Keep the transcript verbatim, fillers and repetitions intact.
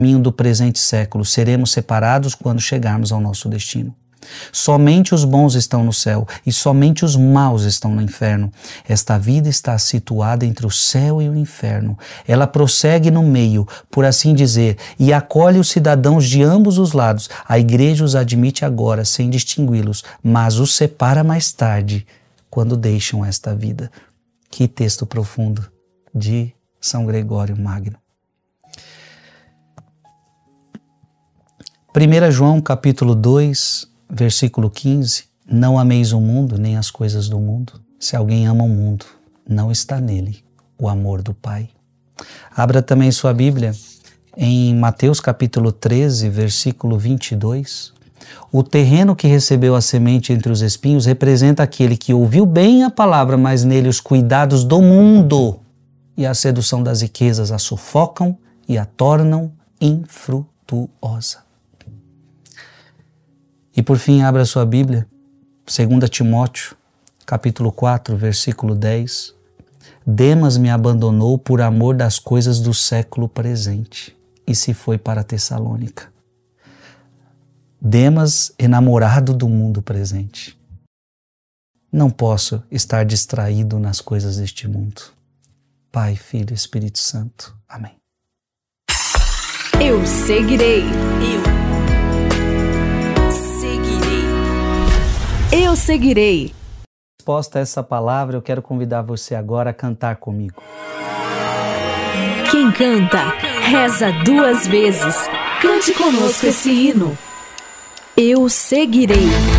caminho do presente século, seremos separados quando chegarmos ao nosso destino. Somente os bons estão no céu e somente os maus estão no inferno. Esta vida está situada entre o céu e o inferno. Ela prossegue no meio, por assim dizer, e acolhe os cidadãos de ambos os lados. A igreja os admite agora, sem distingui-los, mas os separa mais tarde, quando deixam esta vida. Que texto profundo de São Gregório Magno. primeira João capítulo dois, versículo quinze, não ameis o mundo nem as coisas do mundo. Se alguém ama o mundo, não está nele o amor do Pai. Abra também sua Bíblia em Mateus capítulo treze, versículo vinte e dois. O terreno que recebeu a semente entre os espinhos representa aquele que ouviu bem a palavra, mas nele os cuidados do mundo e a sedução das riquezas a sufocam e a tornam infrutuosa. E por fim, abra sua Bíblia, segunda Timóteo, capítulo quatro, versículo dez. Demas me abandonou por amor das coisas do século presente e se foi para Tessalônica. Demas, enamorado do mundo presente. Não posso estar distraído nas coisas deste mundo. Pai, Filho e Espírito Santo. Amém. Eu seguirei. Eu Eu seguirei. Resposta a essa palavra, eu quero convidar você agora a cantar comigo. Quem canta, reza duas vezes. Cante conosco esse hino. Eu seguirei.